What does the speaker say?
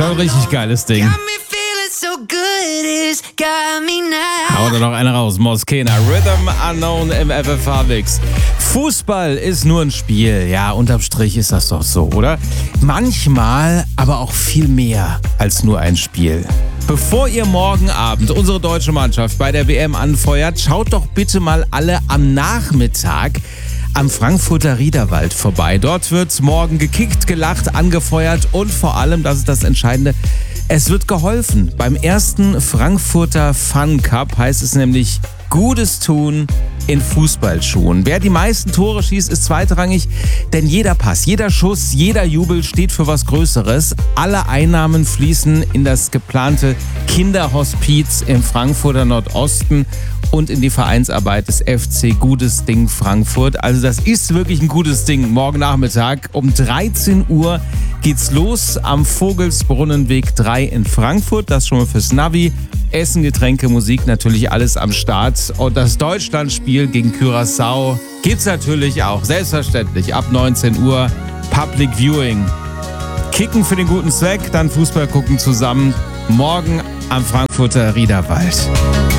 Schon ein richtig geiles Ding. Hau da noch eine raus, Moskena. Rhythm Unknown im FFH-Mix. Fußball ist nur ein Spiel. Ja, unterm Strich ist das doch so, oder? Manchmal aber auch viel mehr als nur ein Spiel. Bevor ihr morgen Abend unsere deutsche Mannschaft bei der WM anfeuert, schaut doch bitte mal alle am Nachmittag am Frankfurter Riederwald vorbei. Dort wird morgen gekickt, gelacht, angefeuert und vor allem, das ist das Entscheidende, es wird geholfen. Beim ersten Frankfurter Fun Cup heißt es nämlich Gutes tun in Fußballschuhen. Wer die meisten Tore schießt, ist zweitrangig, denn jeder Pass, jeder Schuss, jeder Jubel steht für was Größeres. Alle Einnahmen fließen in das geplante Kinderhospiz im Frankfurter Nordosten und in die Vereinsarbeit des FC Gutes Ding Frankfurt. Also das ist wirklich ein gutes Ding. Morgen Nachmittag um 13 Uhr geht's los am Vogelsbrunnenweg 3 in Frankfurt. Das schon mal fürs Navi. Essen, Getränke, Musik, natürlich alles am Start. Und das Deutschlandspiel gegen Curaçao gibt's natürlich auch, selbstverständlich, ab 19 Uhr Public Viewing. Kicken für den guten Zweck, dann Fußball gucken zusammen. Morgen am Frankfurter Riederwald.